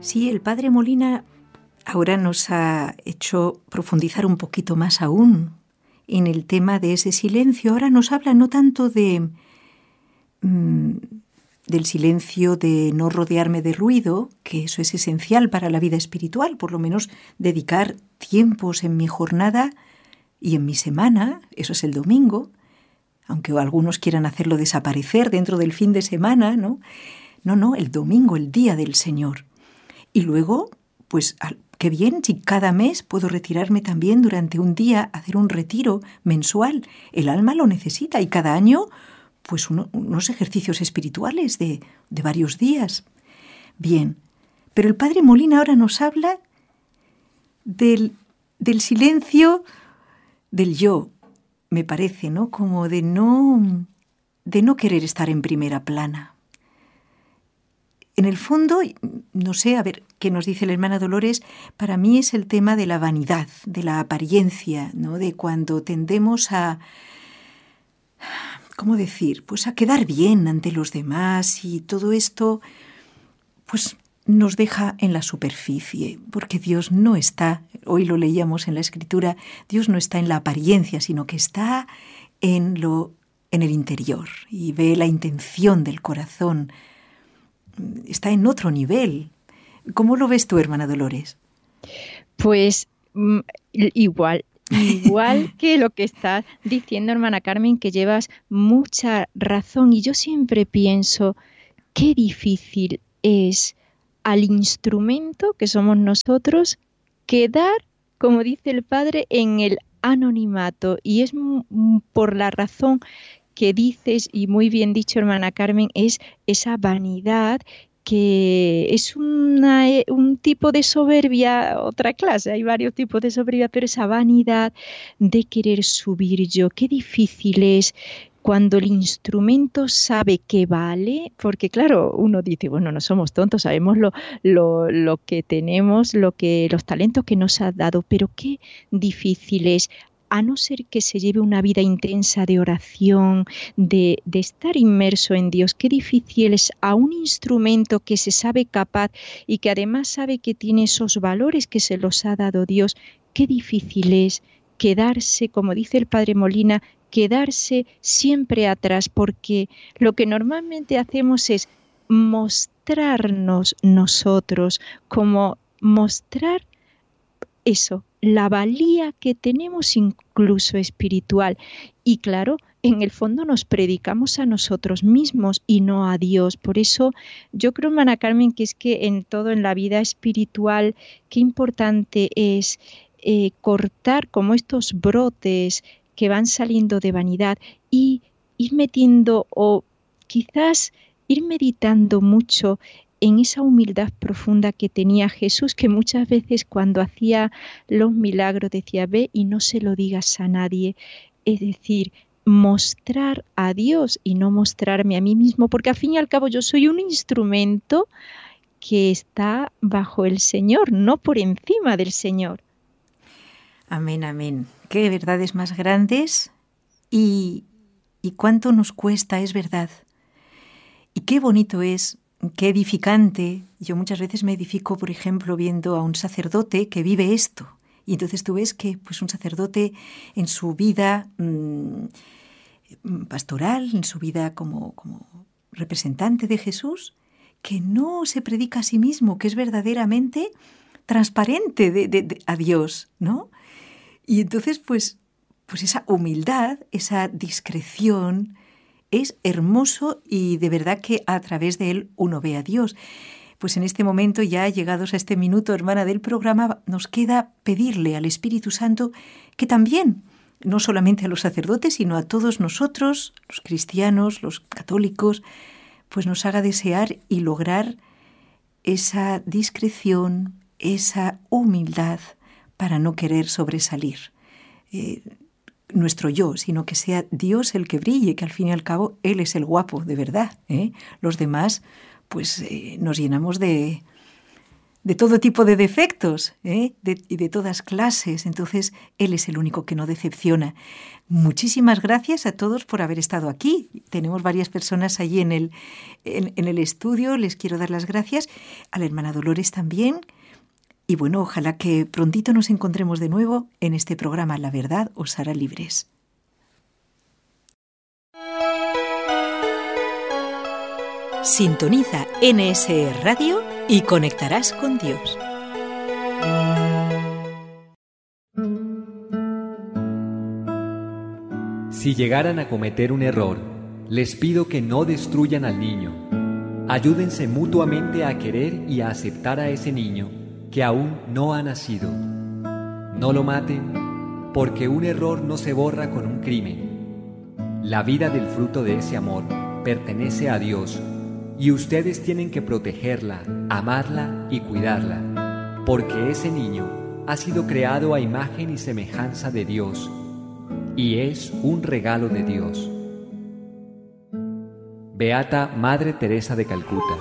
Sí, el padre Molina ahora nos ha hecho profundizar un poquito más aún en el tema de ese silencio. Ahora nos habla no tanto del silencio de no rodearme de ruido, que eso es esencial para la vida espiritual, por lo menos dedicar tiempos en mi jornada y en mi semana, eso es el domingo, aunque algunos quieran hacerlo desaparecer dentro del fin de semana, ¿no? No, el domingo, el día del Señor. Y luego, pues qué bien si cada mes puedo retirarme también durante un día, hacer un retiro mensual. El alma lo necesita y cada año pues unos ejercicios espirituales de varios días. Bien, pero el padre Molina ahora nos habla del silencio del yo, me parece, ¿no? Como de no querer estar en primera plana. En el fondo, no sé, a ver, ¿qué nos dice la hermana Dolores? Para mí es el tema de la vanidad, de la apariencia, ¿no? De cuando tendemos a, ¿cómo decir? Pues a quedar bien ante los demás y todo esto, pues nos deja en la superficie, porque Dios no está, hoy lo leíamos en la Escritura, Dios no está en la apariencia, sino que está en el interior y ve la intención del corazón. Está en otro nivel. ¿Cómo lo ves tú, hermana Dolores? Pues igual que lo que está diciendo hermana Carmen, que llevas mucha razón. Y yo siempre pienso, qué difícil es al instrumento que somos nosotros quedar, como dice el Padre, en el anonimato. Y es por la razón que dices, y muy bien dicho, hermana Carmen, es esa vanidad que es un tipo de soberbia, otra clase, hay varios tipos de soberbia, pero esa vanidad de querer subir yo, qué difícil es cuando el instrumento sabe que vale, porque claro, uno dice, bueno, no somos tontos, sabemos lo que tenemos, los talentos que nos ha dado, pero qué difícil es, a no ser que se lleve una vida intensa de oración, de estar inmerso en Dios. Qué difícil es a un instrumento que se sabe capaz y que además sabe que tiene esos valores que se los ha dado Dios. Qué difícil es quedarse, como dice el padre Molina, quedarse siempre atrás, porque lo que normalmente hacemos es mostrarnos nosotros, como mostrar eso, la valía que tenemos incluso espiritual. Y claro, en el fondo nos predicamos a nosotros mismos y no a Dios. Por eso yo creo, hermana Carmen, que es que en todo, en la vida espiritual, qué importante es cortar como estos brotes que van saliendo de vanidad y ir metiendo o quizás ir meditando mucho en esa humildad profunda que tenía Jesús, que muchas veces cuando hacía los milagros decía, ve y no se lo digas a nadie. Es decir, mostrar a Dios y no mostrarme a mí mismo, porque al fin y al cabo yo soy un instrumento que está bajo el Señor, no por encima del Señor. Amén, amén. Qué verdades más grandes y cuánto nos cuesta, es verdad. Y qué bonito es, qué edificante. Yo muchas veces me edifico, por ejemplo, viendo a un sacerdote que vive esto. Y entonces tú ves que pues, un sacerdote en su vida pastoral, en su vida como representante de Jesús, que no se predica a sí mismo, que es verdaderamente transparente a Dios, ¿no? Y entonces, pues esa humildad, esa discreción, es hermoso y de verdad que a través de él uno ve a Dios. Pues en este momento, ya llegados a este minuto, hermana, del programa, nos queda pedirle al Espíritu Santo que también, no solamente a los sacerdotes, sino a todos nosotros, los cristianos, los católicos, pues nos haga desear y lograr esa discreción, esa humildad para no querer sobresalir nuestro yo, sino que sea Dios el que brille, que al fin y al cabo Él es el guapo, de verdad. Los demás, pues nos llenamos de de todo tipo de defectos, y de todas clases. Entonces, Él es el único que no decepciona. Muchísimas gracias a todos por haber estado aquí. Tenemos varias personas allí en el estudio. Les quiero dar las gracias. A la hermana Dolores también. Y bueno, ojalá que prontito nos encontremos de nuevo en este programa La Verdad os hará libres. Sintoniza NSE Radio y conectarás con Dios. Si llegaran a cometer un error, les pido que no destruyan al niño. Ayúdense mutuamente a querer y a aceptar a ese niño que aún no ha nacido. No lo maten, porque un error no se borra con un crimen. La vida del fruto de ese amor pertenece a Dios, y ustedes tienen que protegerla, amarla y cuidarla, porque ese niño ha sido creado a imagen y semejanza de Dios, y es un regalo de Dios. Beata Madre Teresa de Calcuta.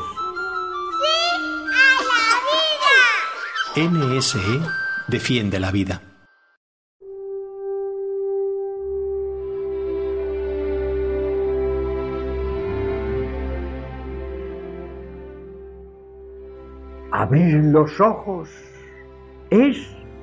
¡Sí a la vida! NSE defiende la vida. Abrir los ojos es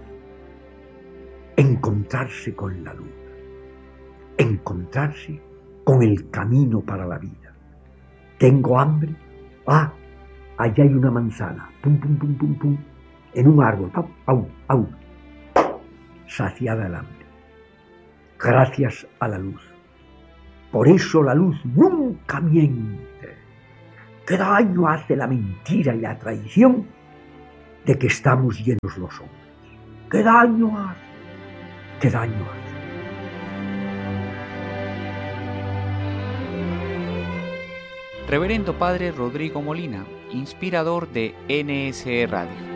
encontrarse con la luz, encontrarse con el camino para la vida. ¿Tengo hambre? Ah, allá hay una manzana, pum, pum, pum, pum, pum, en un árbol, au, au, au. Saciada el hambre, gracias a la luz. Por eso la luz nunca miente. ¿Qué daño hace la mentira y la traición de que estamos llenos los hombres? ¿Qué daño hace? ¿Qué daño hace? Reverendo Padre Rodrigo Molina, inspirador de NSE Radio.